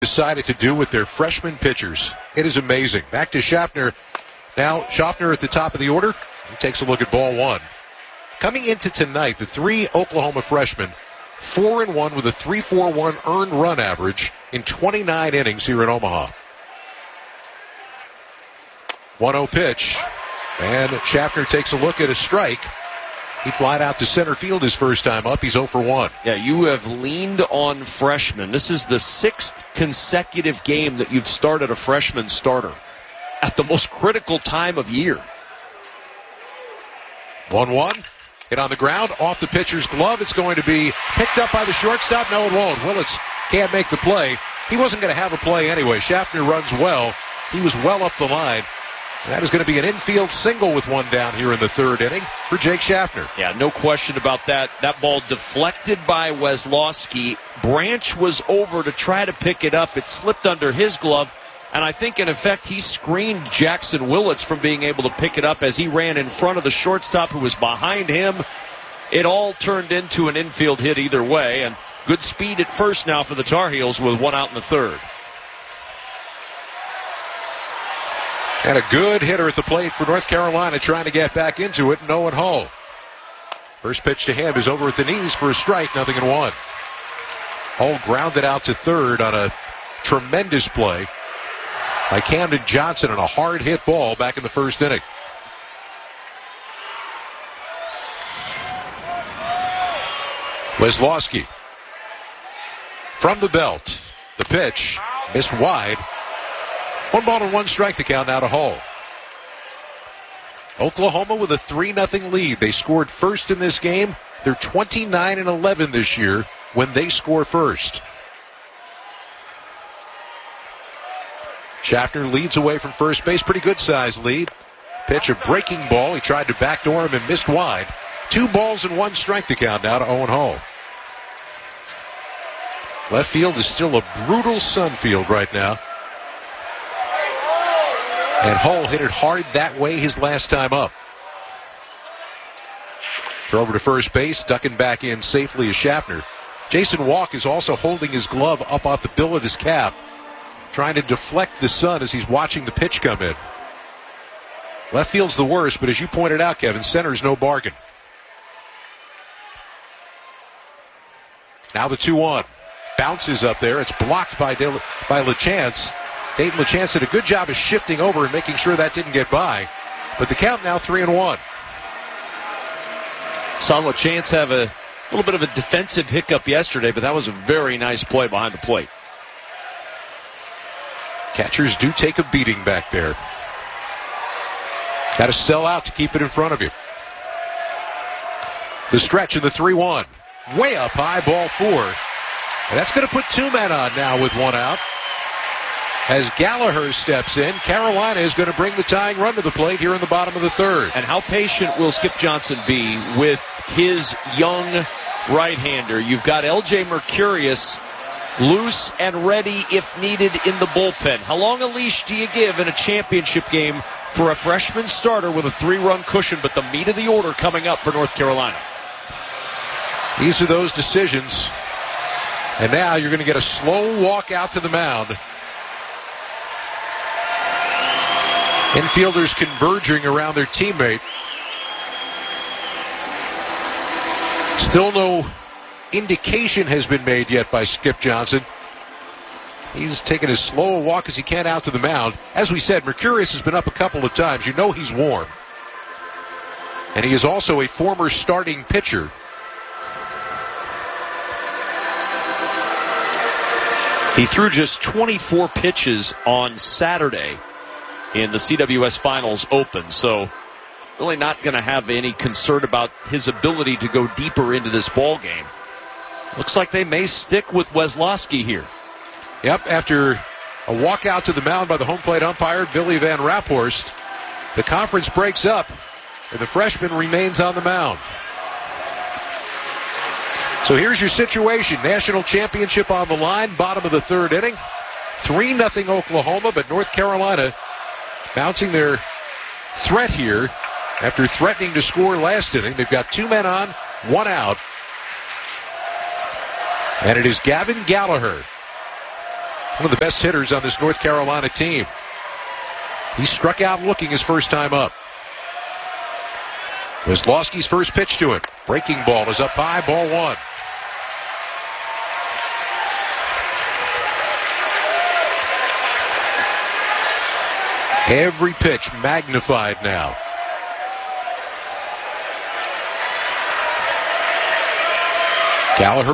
decided to do with their freshman pitchers. It is amazing. Back to Schaffner. Now, Schaffner at the top of the order. He takes a look at ball one. Coming into tonight, the three Oklahoma freshmen, 4-1 with a 3.41 earned run average in 29 innings here in Omaha. 1-0 pitch, and Schaffner takes a look at a strike. He flied out to center field his first time up. He's 0 for 1. Yeah, you have leaned on freshmen. This is the 6th consecutive game that you've started a freshman starter at the most critical time of year. 1-1. Hit on the ground, off the pitcher's glove. It's going to be picked up by the shortstop. No, it won't. Willits can't make the play. He wasn't going to have a play anyway. Schaffner runs well. He was well up the line. That is going to be an infield single with one down here in the third inning for Jake Schaffner. Yeah, no question about that. That ball deflected by Weslowski. Branch was over to try to pick it up. It slipped under his glove, and I think, in effect, he screened Jackson Willits from being able to pick it up as he ran in front of the shortstop who was behind him. It all turned into an infield hit either way, and good speed at first now for the Tar Heels with one out in the third. And a good hitter at the plate for North Carolina trying to get back into it, Owen Hull. First pitch to him is over at the knees for a strike, 0-1. Hull grounded out to third on a tremendous play by Camden Johnson on a hard hit ball back in the first inning. Weslowski from the belt. The pitch missed wide. 1-1 strike to count now to Hull. Oklahoma with a 3-0 lead. They scored first in this game. They're 29-11 this year when they score first. Schaffner leads away from first base. Pretty good size lead. Pitch, a breaking ball. He tried to backdoor him and missed wide. 2-1 strike to count now to Owen Hull. Left field is still a brutal sun field right now. And Hull hit it hard that way his last time up. Throw over to first base, ducking back in safely is Schaffner. Jason Walk is also holding his glove up off the bill of his cap, trying to deflect the sun as he's watching the pitch come in. Left field's the worst, but as you pointed out, Kevin, center's no bargain. Now the 2-1. Bounces up there. It's blocked by LaChance. Dayton LaChance did a good job of shifting over and making sure that didn't get by. But the count now 3-1. Saw LaChance have a little bit of a defensive hiccup yesterday, but that was a very nice play behind the plate. Catchers do take a beating back there. Got to sell out to keep it in front of you. The stretch in the 3-1. Way up high, ball 4. And that's going to put two men on now with one out. As Gallagher steps in, Carolina is going to bring the tying run to the plate here in the bottom of the third. And how patient will Skip Johnson be with his young right-hander? You've got L.J. Mercurius loose and ready if needed in the bullpen. How long a leash do you give in a championship game for a freshman starter with a 3-run cushion, but the meat of the order coming up for North Carolina? These are those decisions. And now you're going to get a slow walk out to the mound. Infielders converging around their teammate. Still no indication has been made yet by Skip Johnson. He's taken as slow a walk as he can out to the mound. As we said, Mercurius has been up a couple of times. You know he's warm. And he is also a former starting pitcher. He threw just 24 pitches on Saturday in the CWS Finals Open, so really not going to have any concern about his ability to go deeper into this ball game. Looks like they may stick with Weslowski here. Yep, after a walk out to the mound by the home plate umpire, Billy Van Raphorst, the conference breaks up, and the freshman remains on the mound. So here's your situation. National championship on the line, bottom of the third inning. 3-0 Oklahoma, but North Carolina bouncing their threat here after threatening to score last inning. They've got two men on, one out. And it is Gavin Gallagher One of the best hitters on this North Carolina team. He struck out looking his first time up. Wesloski's first pitch to him. Breaking ball is up high, ball one. Every pitch magnified now. Gallagher